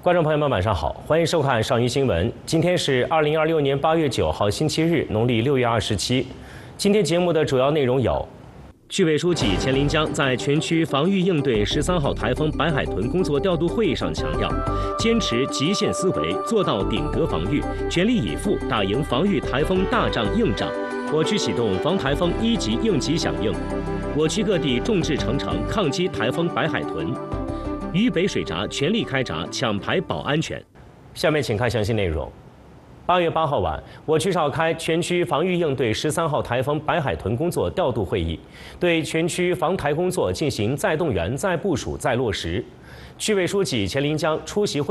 观众朋友们，晚上好，欢迎收看上虞新闻。今天是2026年8月9号，星期日，农历6月27。今天节目的主要内容有：区委书记钱林江在全区防御应对13号台风白海豚工作调度会议上强调，坚持极限思维，做到顶格防御，全力以赴打赢防御台风大仗硬仗。我区启动防台风1级应急响应，我区各地众志成城抗击台风白海豚。渝北水闸全力开闸，抢排保安全。下面请看详细内容。8月8号晚，我区召开全区防御应对13号台风白海豚工作调度会议，对全区防台工作进行再动员、再部署、再落实。区委书记钱林江出席会。